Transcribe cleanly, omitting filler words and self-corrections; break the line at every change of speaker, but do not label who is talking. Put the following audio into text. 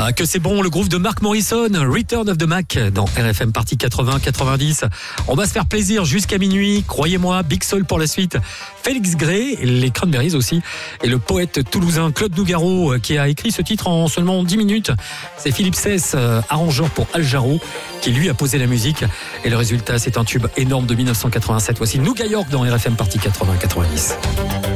Ah, que c'est bon, le groove de Mark Morrison, Return of the Mac dans RFM Party 80-90. On va se faire plaisir jusqu'à minuit, croyez-moi, Big Soul pour la suite. Félix Gray, les Cranberries aussi, et le poète toulousain Claude Nougaro qui a écrit ce titre en seulement 10 minutes. C'est Philippe Cess, arrangeur pour Al Jarreau, qui lui a posé la musique. Et le résultat, c'est un tube énorme de 1987. Voici Nouga York dans RFM Party 80-90.